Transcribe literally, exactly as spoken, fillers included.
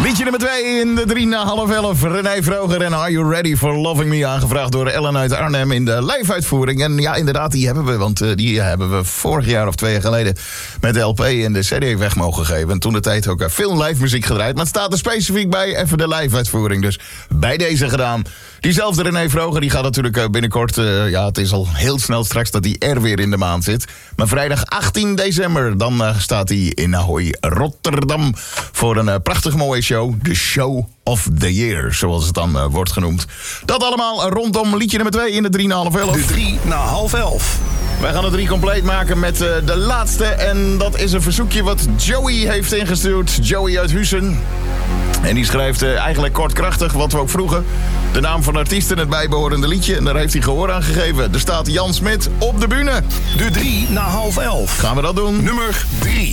Liedje nummer twee in de drie na half elf. René Vroger en Are You Ready for Loving Me? Aangevraagd door Ellen uit Arnhem in de live-uitvoering. En ja, inderdaad, die hebben we. Want uh, die hebben we vorig jaar of twee jaar geleden met de L P en de C D weg mogen geven. En toen de tijd ook uh, veel live muziek gedraaid. Maar het staat er specifiek bij, even de live-uitvoering. Dus bij deze gedaan. Diezelfde René Vroger, die gaat natuurlijk uh, binnenkort... Uh, ja, het is al heel snel straks dat hij er weer in de maand zit. Maar vrijdag achttien december, dan uh, staat hij in Ahoy, Rotterdam... voor een uh, prachtig mooie show. De Show of the Year, zoals het dan uh, wordt genoemd. Dat allemaal rondom liedje nummer twee in de drie na half elf. De drie na half elf. Wij gaan het drie compleet maken met uh, de laatste. En dat is een verzoekje wat Joey heeft ingestuurd. Joey uit Huissen. En die schrijft uh, eigenlijk kortkrachtig, wat we ook vroegen... de naam van de artiest en het bijbehorende liedje. En daar heeft hij gehoor aan gegeven. Er staat Jan Smit op de bühne. De drie na half elf. Gaan we dat doen? Nummer drie.